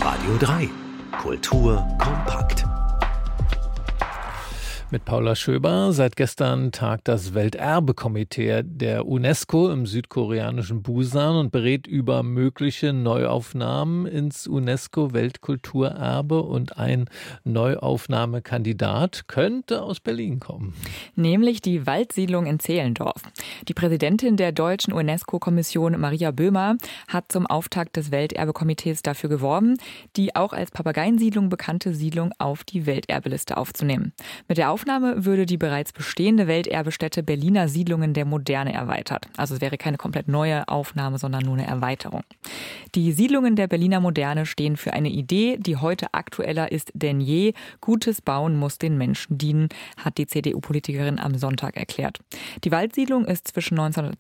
Radio 3. Kultur kompakt. Mit Paula Schöber. Seit gestern tagt das Welterbekomitee der UNESCO im südkoreanischen Busan und berät über mögliche Neuaufnahmen ins UNESCO-Weltkulturerbe. Und ein Neuaufnahmekandidat könnte aus Berlin kommen. Nämlich die Waldsiedlung in Zehlendorf. Die Präsidentin der deutschen UNESCO-Kommission, Maria Böhmer, hat zum Auftakt des Welterbekomitees dafür geworben, die auch als Papageiensiedlung bekannte Siedlung auf die Welterbeliste aufzunehmen. Mit der Aufnahme würde die bereits bestehende Welterbestätte Berliner Siedlungen der Moderne erweitert. Also es wäre keine komplett neue Aufnahme, sondern nur eine Erweiterung. Die Siedlungen der Berliner Moderne stehen für eine Idee, die heute aktueller ist denn je. Gutes Bauen muss den Menschen dienen, hat die CDU-Politikerin am Sonntag erklärt. Die Waldsiedlung ist zwischen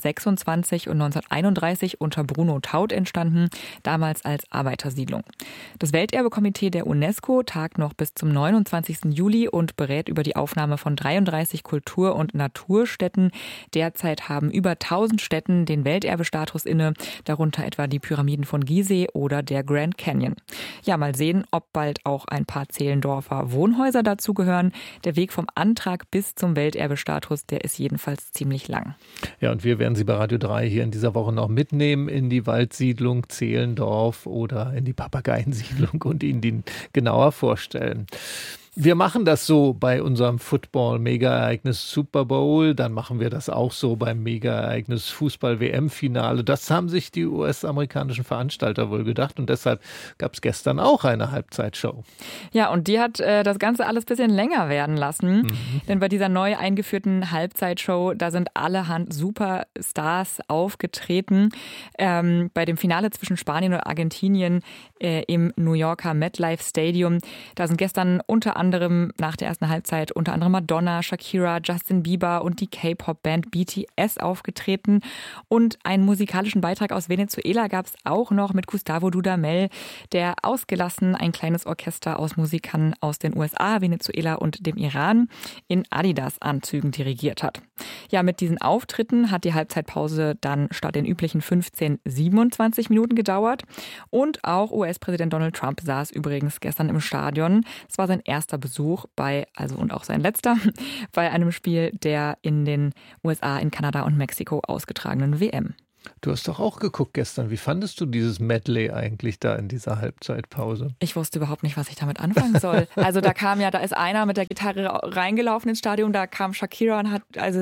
1926 und 1931 unter Bruno Taut entstanden, damals als Arbeitersiedlung. Das Welterbekomitee der UNESCO tagt noch bis zum 29. Juli und berät über die Aufnahme von 33 Kultur- und Naturstätten. Derzeit haben über 1000 Stätten den Welterbestatus inne, darunter etwa die Pyramiden von Gizeh oder der Grand Canyon. Ja, mal sehen, ob bald auch ein paar Zehlendorfer Wohnhäuser dazugehören. Der Weg vom Antrag bis zum Welterbestatus, der ist jedenfalls ziemlich lang. Ja, und wir werden Sie bei Radio 3 hier in dieser Woche noch mitnehmen in die Waldsiedlung Zehlendorf oder in die Papageiensiedlung und Ihnen die genauer vorstellen. Wir machen das so bei unserem Football-Mega-Ereignis Super Bowl, dann machen wir das auch so beim Mega-Ereignis Fußball-WM-Finale. Das haben sich die US-amerikanischen Veranstalter wohl gedacht und deshalb gab es gestern auch eine Halbzeitshow. Ja, und die hat das Ganze alles ein bisschen länger werden lassen, denn bei dieser neu eingeführten Halbzeitshow, da sind allerhand Superstars aufgetreten. Bei dem Finale zwischen Spanien und Argentinien im New Yorker MetLife Stadium, da sind gestern unter anderem nach der ersten Halbzeit unter anderem Madonna, Shakira, Justin Bieber und die K-Pop-Band BTS aufgetreten. Und einen musikalischen Beitrag aus Venezuela gab es auch noch mit Gustavo Dudamel, der ausgelassen ein kleines Orchester aus Musikern aus den USA, Venezuela und dem Iran in Adidas-Anzügen dirigiert hat. Ja, mit diesen Auftritten hat die Halbzeitpause dann statt den üblichen 27 Minuten gedauert. Und auch US-Präsident Donald Trump saß übrigens gestern im Stadion. Es war sein erster Besuch und auch sein letzter, bei einem Spiel der in den USA, in Kanada und Mexiko ausgetragenen WM. Du hast doch auch geguckt gestern. Wie fandest du dieses Medley eigentlich da in dieser Halbzeitpause? Ich wusste überhaupt nicht, was ich damit anfangen soll. Also da ist einer mit der Gitarre reingelaufen ins Stadion, da kam Shakira und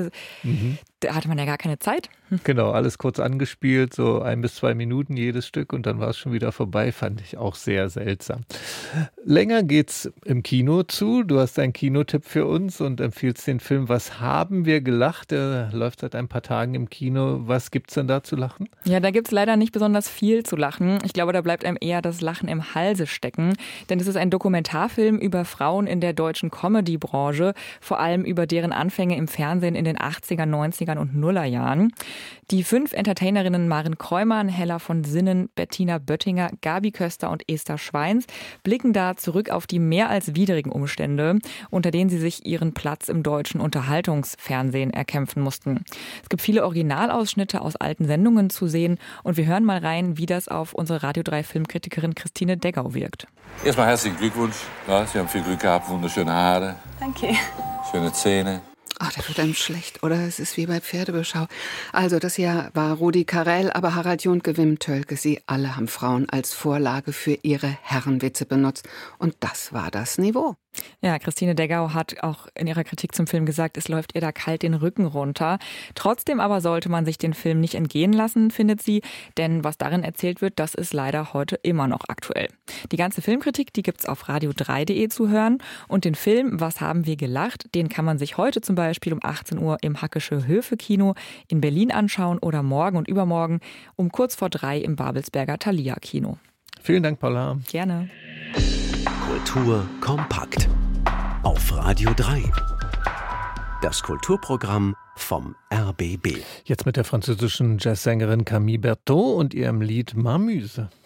da hatte man ja gar keine Zeit. Genau, alles kurz angespielt, so 1 bis 2 Minuten jedes Stück und dann war es schon wieder vorbei, fand ich auch sehr seltsam. Länger geht's im Kino zu. Du hast einen Kinotipp für uns und empfiehlst den Film Was haben wir gelacht? Der läuft seit ein paar Tagen im Kino. Was gibt's denn da zu lachen? Ja, da gibt's leider nicht besonders viel zu lachen. Ich glaube, da bleibt einem eher das Lachen im Halse stecken. Denn es ist ein Dokumentarfilm über Frauen in der deutschen Comedy-Branche, vor allem über deren Anfänge im Fernsehen in den 80er, 90er und Nullerjahren. Die 5 Entertainerinnen Maren Kräumann, Hella von Sinnen, Bettina Böttinger, Gabi Köster und Esther Schweins blicken da zurück auf die mehr als widrigen Umstände, unter denen sie sich ihren Platz im deutschen Unterhaltungsfernsehen erkämpfen mussten. Es gibt viele Originalausschnitte aus alten Sendungen zu sehen und wir hören mal rein, wie das auf unsere Radio 3 Filmkritikerin Christine Deggau wirkt. Erstmal herzlichen Glückwunsch. Ja, Sie haben viel Glück gehabt, wunderschöne Haare. Danke. Schöne Zähne. Ach, da wird einem schlecht, oder? Es ist wie bei Pferdebeschau. Also, das Jahr war Rudi Carrell, aber Harald Juntke, Wim Tölke, sie alle haben Frauen als Vorlage für ihre Herrenwitze benutzt. Und das war das Niveau. Ja, Christine Deggau hat auch in ihrer Kritik zum Film gesagt, es läuft ihr da kalt den Rücken runter. Trotzdem aber sollte man sich den Film nicht entgehen lassen, findet sie, denn was darin erzählt wird, das ist leider heute immer noch aktuell. Die ganze Filmkritik, die gibt's auf radio3.de zu hören und den Film Was haben wir gelacht, den kann man sich heute zum Beispiel um 18 Uhr im Hackesche Höfe-Kino in Berlin anschauen oder morgen und übermorgen um kurz vor 3 im Babelsberger Thalia-Kino. Vielen Dank, Paula. Gerne. Kultur kompakt. Auf Radio 3. Das Kulturprogramm vom RBB. Jetzt mit der französischen Jazzsängerin Camille Berthaud und ihrem Lied M'amuse.